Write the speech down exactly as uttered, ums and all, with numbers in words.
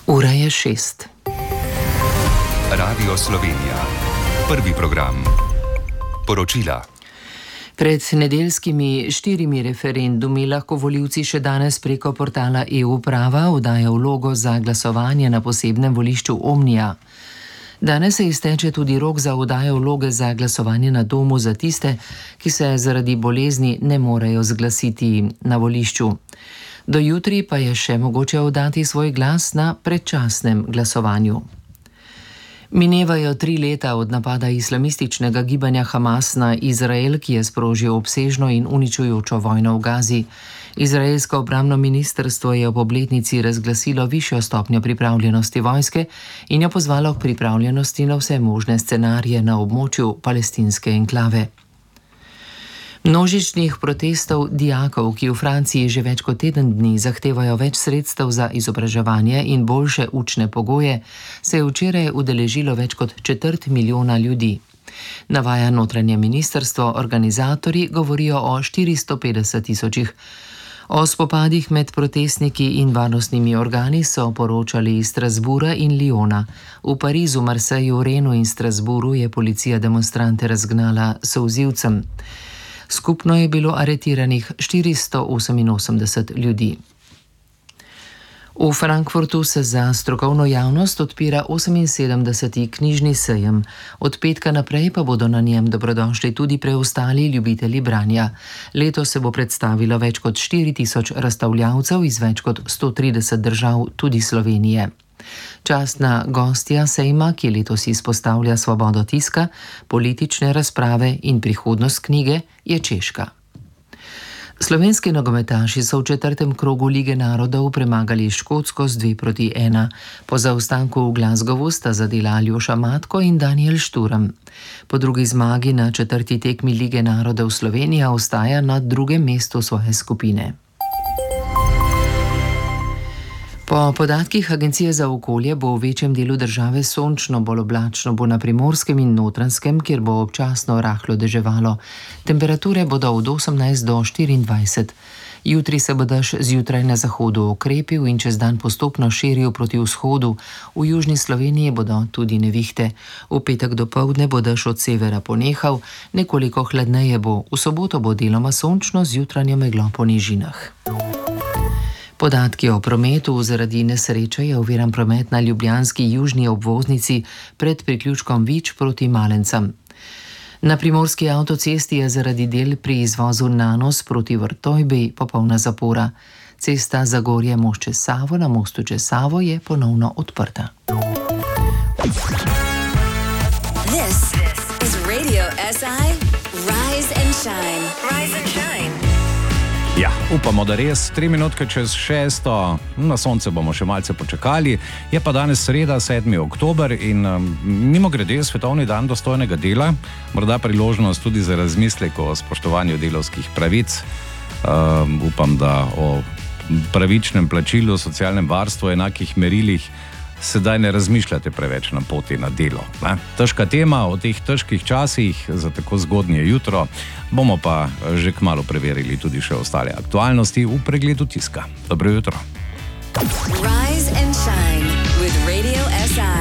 Ura je šest. Radio Slovenija. Prvi program. Poročila. Pred nedeljskimi štirimi referendumi lahko volivci še danes preko portala E U Prava oddajo vlogo za glasovanje na posebnem volišču Omnija. Danes se izteče tudi rok za oddajo vloge za glasovanje na domu za tiste, ki se zaradi bolezni ne morejo zglasiti na volišču. Do jutri pa je še mogoče oddati svoj glas na predčasnem glasovanju. Minevajo tri leta od napada islamističnega gibanja Hamas na Izrael, ki je sprožil obsežno in uničujočo vojno v Gazi. Izraelsko obrambno ministrstvo je ob obletnici razglasilo višjo stopnjo pripravljenosti vojske in jo pozvalo k pripravljenosti na vse možne scenarije na območju palestinske enklave. Množičnih protestov dijakov, ki v Franciji že več kot teden dni zahtevajo več sredstev za izobraževanje in boljše učne pogoje, se je včeraj udeležilo več kot četrt milijona ljudi. Navaja notranje ministrstvo, organizatorji govorijo o štiristo petdeset tisočih. O spopadih med protestniki in varnostnimi organi so poročali iz Strasbourga in Lyona. V Parizu, Marseju, Renu in Strasbourgu je policija demonstrante razgnala s solzivcem. Skupno je bilo aretiranih štiristo oseminosemdeset ljudi. V Frankfurtu se za strokovno javnost odpira oseminsedemdeseti knjižni sejem. Od petka naprej pa bodo na njem dobrodošli tudi preostali ljubitelji branja. Letos se bo predstavilo več kot štiri tisoč razstavljavcev iz več kot sto trideset držav, tudi Slovenije. Častna gostja sejma, ki letos izpostavlja svobodo tiska, politične razprave in prihodnost knjige, je Češka. Slovenski nogometaši so v četrtem krogu Lige narodov premagali Škotsko z dve proti ena. Po zaostanku v Glasgowu sta zadela Aljoša Matko in Daniel Šturm. Po drugi zmagi na četrti tekmi Lige narodov Slovenija ostaja na drugem mestu svoje skupine. Po podatkih Agencije za okolje bo v večjem delu države sončno, bolj oblačno bo na Primorskem in Notranjskem, kjer bo občasno rahlo deževalo. Temperature bodo od osemnajst do štiriindvajset. Jutri se bo dež zjutraj na zahodu okrepil in čez dan postopno širil proti vzhodu. V južni Sloveniji bodo tudi nevihte. V petek dopoldne bo dež od severa ponehal, nekoliko hladneje bo. V soboto bo deloma sončno z jutranjo meglo po nižinah. Podatki o prometu: zaradi nesreče je oviran promet na ljubljanski južni obvoznici pred priključkom Vič proti Malencem. Na primorski avtocesti je zaradi del pri izvozu Nanos proti Vrtojbi popolna zapora. Cesta Zagorje-most čez Savo na mostu čez Savo je ponovno odprta. This is Radio S I Rise and Shine. Rise and Shine. Ja, upamo, da res tri minutke čez šesto, na sonce bomo še malce počakali. Je pa danes sreda, sedmi oktober in um, mimo grede svetovni dan dostojnega dela, morda priložnost tudi za razmislek o spoštovanju delavskih pravic. Um, upam, da o pravičnem plačilu, socialnem varstvu, enakih merilih sedaj ne razmišljate preveč na poti na delo. Ne? Težka tema o teh težkih časih za tako zgodnje jutro, bomo pa že kmalu preverili tudi še ostale aktualnosti v pregledu tiska. Dobro jutro. Rise and shine.